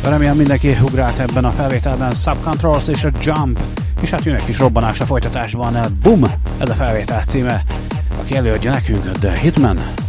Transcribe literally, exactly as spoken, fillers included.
Remélem mindenki ugrált ebben a felvételben. Subcontrols és a Jump, és hát jön egy kis robbanás a folytatásban. Boom! Ez a felvétel címe, aki előadja nekünk The Hitman.